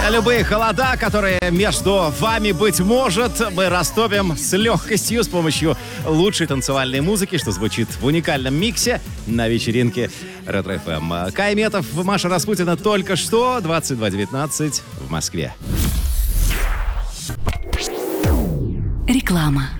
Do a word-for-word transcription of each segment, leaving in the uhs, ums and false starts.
На любые холода, которые между вами, быть может, мы растопим с легкостью с помощью лучшей танцевальной музыки, что звучит в уникальном миксе на вечеринке Ретро-эф эм. Кай Метов, Маша Распутина только что, двадцать два девятнадцать в Москве. Реклама.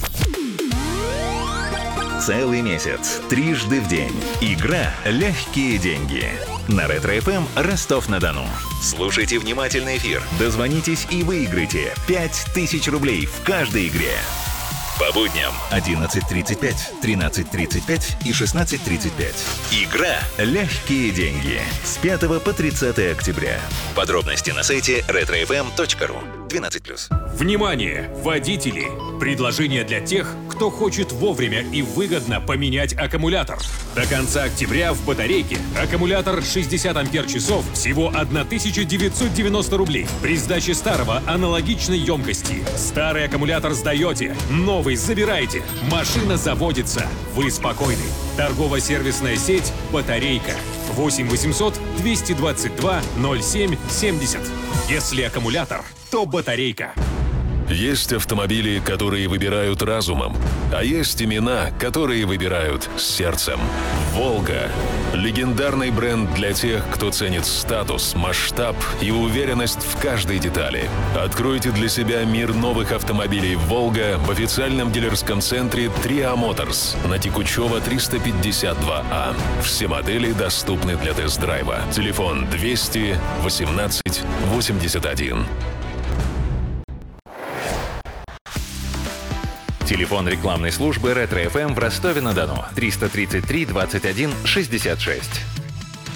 Целый месяц, трижды в день. Игра «Легкие деньги». На Ретро-эф эм Ростов-на-Дону. Слушайте внимательно эфир, дозвонитесь и выиграйте пять тысяч рублей в каждой игре. По будням одиннадцать тридцать пять, тринадцать тридцать пять и шестнадцать тридцать пять. Игра «Легкие деньги» с пятого по тридцатое октября. Подробности на сайте ретро эф эм точка ру. двенадцать плюс. Внимание, водители! Предложение для тех, кто хочет вовремя и выгодно поменять аккумулятор. До конца октября в батарейке аккумулятор шестьдесят ампер-часов всего тысяча девятьсот девяносто рублей. При сдаче старого аналогичной емкости. Старый аккумулятор сдаете, новый забираете. Машина заводится. Вы спокойны. Торгово-сервисная сеть «Батарейка». восемь восемьсот двести двадцать два ноль семь семьдесят. Если аккумулятор, то батарейка. Есть автомобили, которые выбирают разумом, а есть имена, которые выбирают сердцем. «Волга» — легендарный бренд для тех, кто ценит статус, масштаб и уверенность в каждой детали. Откройте для себя мир новых автомобилей «Волга» в официальном дилерском центре «Триа Моторс» на Текучева триста пятьдесят два А. Все модели доступны для тест-драйва. Телефон двести восемнадцать восемьдесят один. Телефон рекламной службы Ретро-эф эм в Ростове-на-Дону триста тридцать три двадцать один шестьдесят шесть.